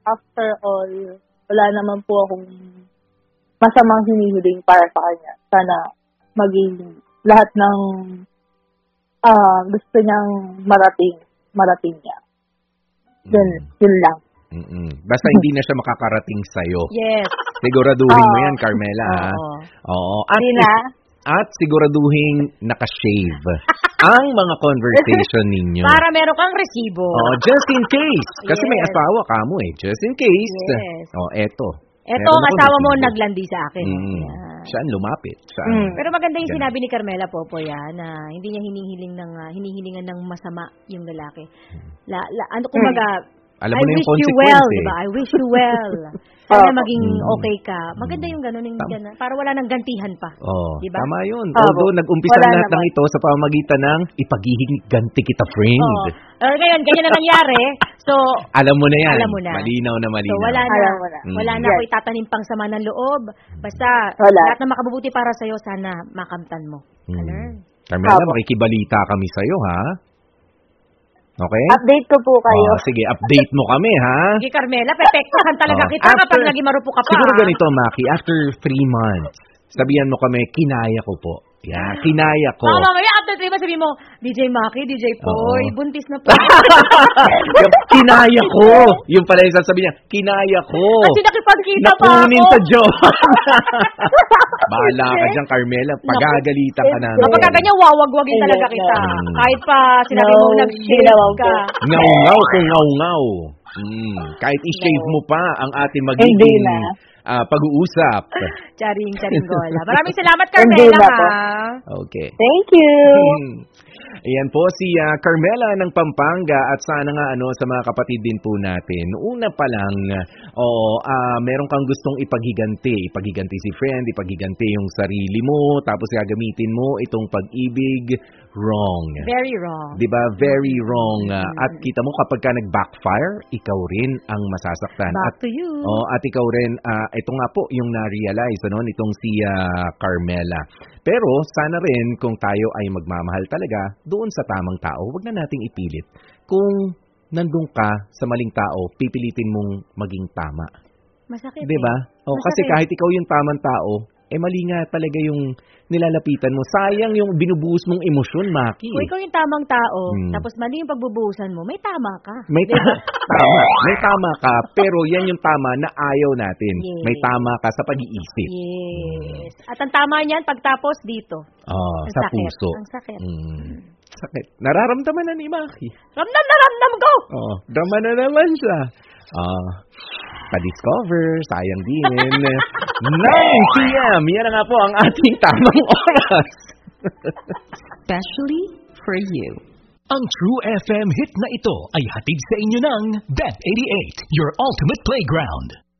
after all, wala naman po akong masamang hinihiling para sa kanya. Sana maging lahat ng gusto niyang marating niya. Yun lang. Basta hindi na siya makakarating sa'yo. Yes. Siguraduhin mo yan, Carmela. Ha? Oo. At siguraduhin nakashave ang mga conversation ninyo. Para meron kang resibo. Just in case. Kasi may asawa ka mo eh. Just in case. Yes. Eto. Ito ang asawa mo naglandi sa akin. Siya ang lumapit. Pero maganda yung sinabi ni Carmela Popoy na hindi niya hinihilingan ng masama yung lalaki. Kumbaga, alam mo na yung consequence well, diba? I wish you well. Sana maging okay ka. Maganda yung gano'n. Para wala nang gantihan pa. Diba? Tama yun. Although nag-umpisa lahat ng ito sa pamamagitan ng ipagiganti kita, friend. Ngayon, ganyan na nangyari. So, alam mo na yan. Alam mo na. Malinaw na malinaw. So, wala na ako itatanim pang sama ng loob. Basta, lahat na makabubuti para sa'yo, sana makamtan mo. Carmela, makikibalita kami sa'yo, ha? Okay? Update ko po kayo. Sige, update mo kami, ha? Sige, Carmela, pepektahan talaga kita kapag naging marupok ka pa. Siguro ganito, Maki, after 3 months, sabihan mo kami, kinaya ko po. Yeah, kinaya ko. Mamaya, after 3 months, sabihin mo, DJ Maki, DJ Poy, buntis na po. Kinaya ko. Yung pala yung sasabihin niya, kinaya ko. Kasi nakipagkita pa ako. Nakunin sa Diyos. Bahala ka dyan, Carmela. Pagagalitan ka namin. Kapag ganyan, wawagwagin talaga kita. Kahit pa sinabi mo nag-shave ka. Ngaw-ngaw kung ngaw-ngaw. Kahit i-shave mo pa ang ating magiging pag-uusap. Charing gola. Maraming salamat, Carmela. Okay. Thank you. Ayan po si Carmela ng Pampanga at sana nga sa mga kapatid din po natin. Una pa lang, meron kang gustong ipaghiganti si friend, ipaghiganti yung sarili mo, tapos gagamitin mo itong pag-ibig. Wrong. Very wrong. Diba? Very wrong. At kita mo kapag ka nag-backfire, ikaw rin ang masasaktan. Back to you. At ikaw rin, ito nga po yung na-realize nitong si Carmela. Pero sana rin kung tayo ay magmamahal talaga doon sa tamang tao, huwag na nating ipilit. Kung nandun ka sa maling tao, pipilitin mong maging tama. Masakit. Diba? Kasi kahit ikaw yung tamang tao, mali nga talaga yung nilalapitan mo. Sayang yung binubuhos mong emosyon, Maki. Kung ikaw yung tamang tao, tapos mali yung pagbubuhusan mo, may tama ka. May tama ka, pero yan yung tama na ayaw natin. Yes. May tama ka sa pag-iisip. Yes. At ang tama niyan, pagtapos dito. Sa sakit. puso. Ang sakit. Sakit. Nararamdaman na ni Maki. Ramdam ko! Drama na naman siya. Pa-discover, sayang din. 9 p.m. Yan na nga po ang ating tamang oras. Especially for you. Ang True FM hit na ito ay hatid sa inyo ng Bet88, your ultimate playground.